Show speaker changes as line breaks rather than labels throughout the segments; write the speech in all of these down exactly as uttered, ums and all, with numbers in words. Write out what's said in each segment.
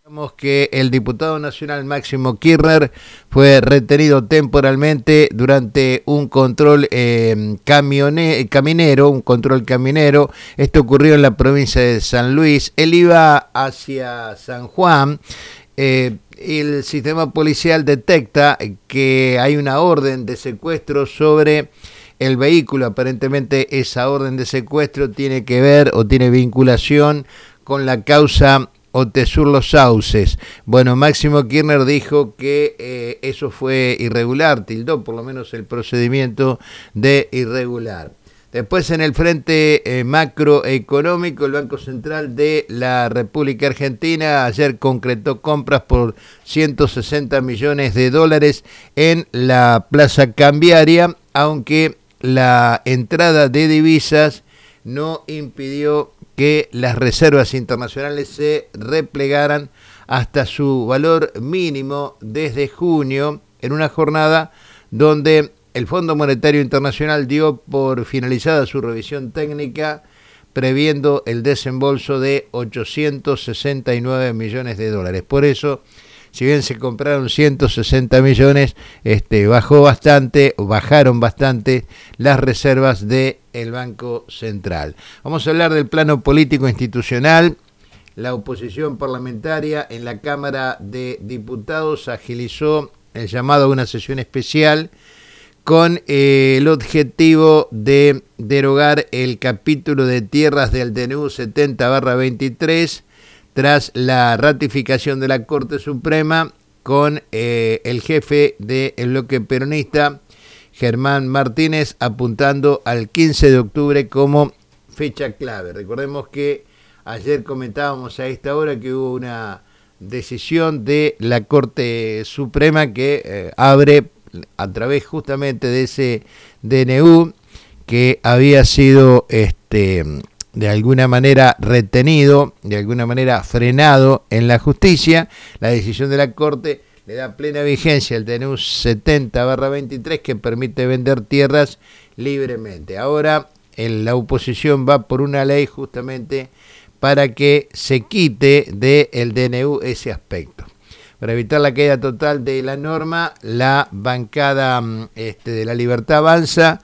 Que el diputado nacional Máximo Kirchner fue retenido temporalmente durante un control eh, camione, caminero, un control caminero. Esto ocurrió en la provincia de San Luis. Él iba hacia San Juan. Eh, el sistema policial detecta que hay una orden de secuestro sobre el vehículo. Aparentemente esa orden de secuestro tiene que ver o tiene vinculación con la causa Otesur Los Sauces. Bueno, Máximo Kirchner dijo que eh, eso fue irregular, tildó por lo menos el procedimiento de irregular. Después, en el frente eh, macroeconómico, el Banco Central de la República Argentina ayer concretó compras por ciento sesenta millones de dólares en la plaza cambiaria, aunque la entrada de divisas no impidió que las reservas internacionales se replegaran hasta su valor mínimo desde junio, en una jornada donde el Fondo Monetario Internacional dio por finalizada su revisión técnica, previendo el desembolso de ochocientos sesenta y nueve millones de dólares. Por eso, si bien se compraron ciento sesenta millones, este, bajó bastante, bajaron bastante las reservas del Banco Central. Vamos a hablar del plano político institucional. La oposición parlamentaria en la Cámara de Diputados agilizó el llamado a una sesión especial con eh, el objetivo de derogar el capítulo de tierras del D N U setenta barra veintitrés, tras la ratificación de la Corte Suprema con eh, el jefe del bloque peronista, Germán Martínez, apuntando al quince de octubre como fecha clave. Recordemos que ayer comentábamos a esta hora que hubo una decisión de la Corte Suprema que eh, abre a través justamente de ese D N U que había sido este de alguna manera retenido, de alguna manera frenado en la justicia. La decisión de la Corte le da plena vigencia al D N U setenta barra veintitrés que permite vender tierras libremente. Ahora el, la oposición va por una ley justamente para que se quite del D N U ese aspecto. Para evitar la caída total de la norma, la bancada este, de La Libertad Avanza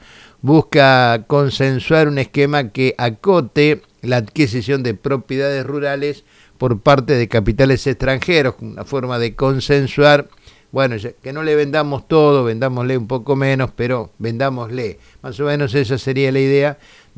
busca consensuar un esquema que acote la adquisición de propiedades rurales por parte de capitales extranjeros, una forma de consensuar, bueno, que no le vendamos todo, vendámosle un poco menos, pero vendámosle. Más o menos esa sería la idea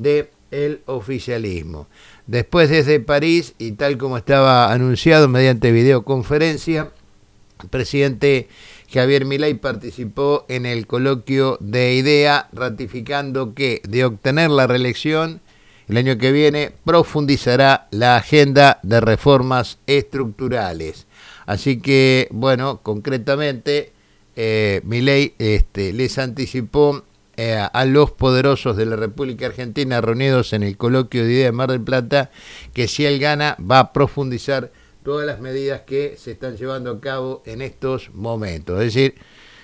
del oficialismo. Después, desde París, y tal como estaba anunciado mediante videoconferencia, el presidente Javier Milei participó en el coloquio de IDEA, ratificando que, de obtener la reelección, el año que viene profundizará la agenda de reformas estructurales. Así que, bueno, concretamente, eh, Milei este, les anticipó eh, a los poderosos de la República Argentina reunidos en el coloquio de IDEA de Mar del Plata, que si él gana va a profundizar todas las medidas que se están llevando a cabo en estos momentos. Es decir,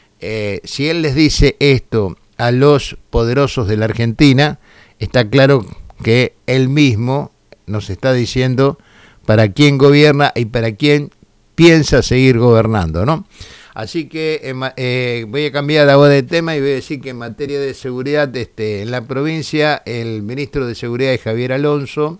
eh, si él les dice esto a los poderosos de la Argentina, está claro que él mismo nos está diciendo para quién gobierna y para quién piensa seguir gobernando, ¿no? Así que eh, eh, voy a cambiar ahora de tema y voy a decir que en materia de seguridad este, en la provincia, el ministro de Seguridad Javier Alonso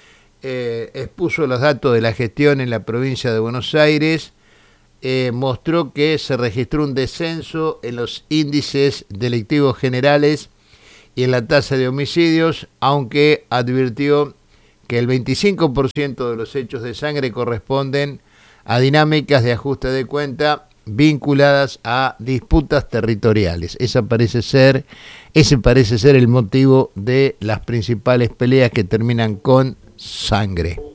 Eh, expuso los datos de la gestión en la provincia de Buenos Aires, eh, mostró que se registró un descenso en los índices delictivos generales y en la tasa de homicidios, aunque advirtió que el veinticinco por ciento de los hechos de sangre corresponden a dinámicas de ajuste de cuenta vinculadas a disputas territoriales. Esa parece ser, ese parece ser el motivo de las principales peleas que terminan con sangre.